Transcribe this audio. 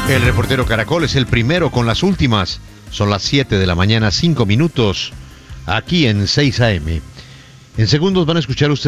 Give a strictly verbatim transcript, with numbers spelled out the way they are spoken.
El reportero Caracol es el primero con las últimas. Son las siete de la mañana, cinco minutos, aquí en seis A M. En segundos van a escuchar ustedes